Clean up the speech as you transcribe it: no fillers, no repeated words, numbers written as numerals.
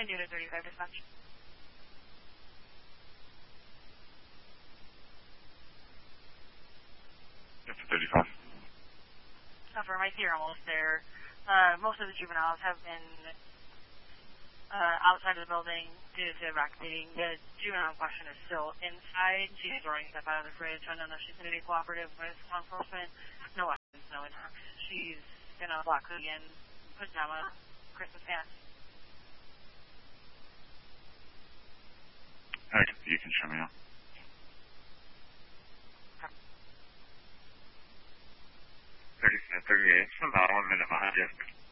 And Unit 35 dispatch. Unit 35. Affirm, I see you're almost there. Most of the juveniles have been outside of the building due to evacuating. The juvenile in question is still inside. She's throwing stuff out of the fridge. I don't know if she's going to be cooperative with law enforcement. No weapons, no attacks. She's in a black hoodie and pajama Christmas pants. You can show me now. 38, about 1 minute behind you.